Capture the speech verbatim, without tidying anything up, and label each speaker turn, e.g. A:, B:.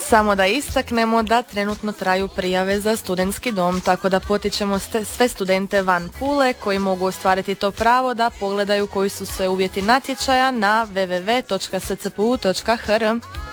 A: Samo da istaknemo da trenutno traju prijave za studentski dom, tako da potičemo ste, sve studente van Pule koji mogu ostvariti to pravo da pogledaju koji su sve uvjeti natječaja na w w w točka s c p u točka h r.